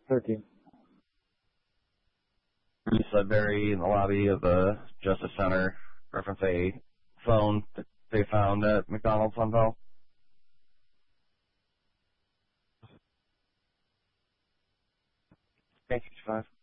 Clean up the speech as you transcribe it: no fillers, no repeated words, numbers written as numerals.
13. Sudbury in the lobby of the Justice Center. Reference a phone that they found at McDonald's on Bell. Thank you, 5.